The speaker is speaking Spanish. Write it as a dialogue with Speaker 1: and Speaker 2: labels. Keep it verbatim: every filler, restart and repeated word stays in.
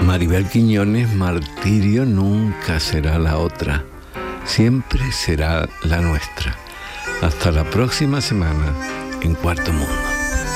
Speaker 1: Maribel Quiñones, martirio nunca será la otra, siempre será la nuestra. Hasta la próxima semana en Cuarto Mundo.